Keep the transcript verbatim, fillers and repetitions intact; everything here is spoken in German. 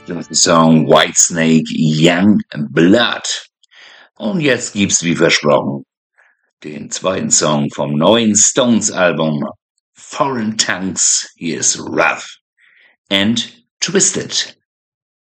Das ist der Song Whitesnake Young Blood. Und jetzt gibt's wie versprochen den zweiten Song vom neuen Stones-Album Foreign Tongues. Hier ist Rough and Twisted.